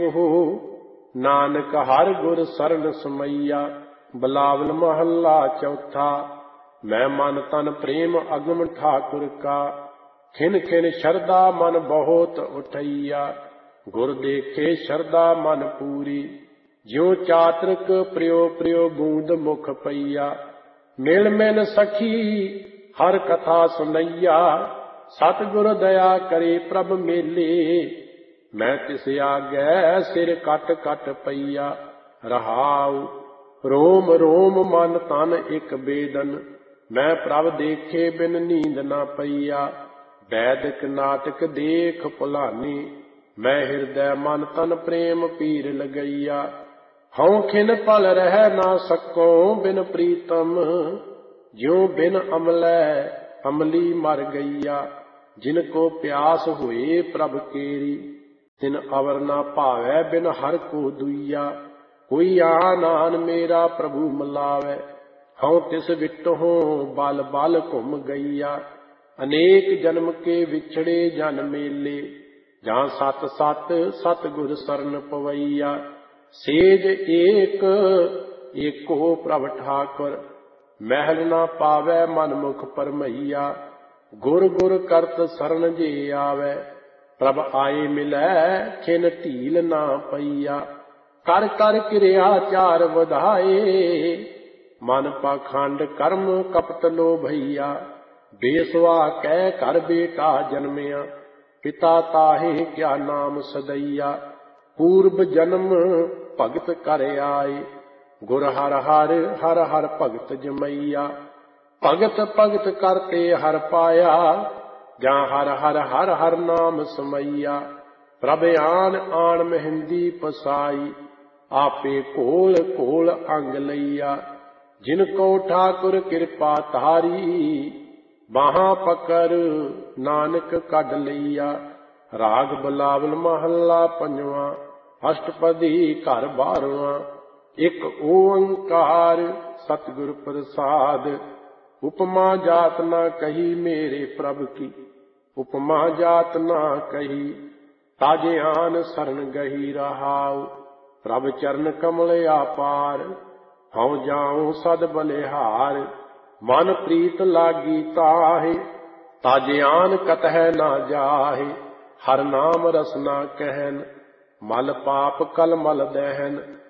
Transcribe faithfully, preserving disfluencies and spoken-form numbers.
हो नानक हर गुर सरन समैया। बिलावल महला चौथा। मैं मन तन प्रेम अगम ठाकुर का, खिन खिन शरदा मन बहुत उठैया। गुर देखे शरदा मन पूरी, ज्यों चातृक प्रियो प्रियो बूंद मुख पैया। मिल मिल सखी हर कथा सुनैया, सतगुर दया करे प्रभ मेले। मैं तिस आगे सिर कट कट पैया। रहाऊ रोम रोम मन तन एक बेदन, मैं प्रभ देखे बिन नींद न पैया। वैदिक नाटक देख पुलानी, मैं हृदय मन तन प्रेम पीर लगैया। हऊँ खिन पल रह ना सको बिन प्रीतम, ज्यों बिन अमलै अमली मर गैया। जिनको प्यास हुए प्रभ केरी, तिन अवर ना भावै बिन हर को दुइया। कोई आन आन मेरा प्रभु मिलावै, हऊँ तिस विटहों बल बल घुम गैया। अनेक जन्म के विछड़े जन मेले, जहाँ सत सत सतगुर सरन पवैया। सेज एक एको प्रभ ठाकुर, महल ना पावै मन मुख परमैया। गुर गुर करत सरन जे आवै, प्रभ आए मिलै खिन ढील ना पैया। कर कर क्रिया चार वधाए, मन पाखंड कर्म कपट लो भैया। बेसवा कह कर बेटा जन्मिया, पिता ताहे क्या नाम सदैया। पूर्व जन्म भगत कर आए, गुर हर हर हर हर भगत जमैया। भगत भगत करते हर पाया, जहाँ हर हर हर हर नाम समैया। प्रभ आन आन मेहंदी पसाई, आपे कोल कोल अंग लैया। जिनको ठाकुर कृपा तारी, बाहां पकड़ नानक कढ लैया। राग बिलावल महला पंजवा। अष्टपदी घर बारवां। एक ओंकार सतगुर प्रसाद, उपमा जात ना कही मेरे प्रभ की। उपमा जात ना कही, ताजे आन सरन गही रहाऊ। प्रभ चरण कमल आपार, हऊँ जाऊं सद बलिहार। मन प्रीत लागी ताहे, ताजे आन कतह ना जाहे। हर नाम रसना कहन, मल पाप कल मल दहन।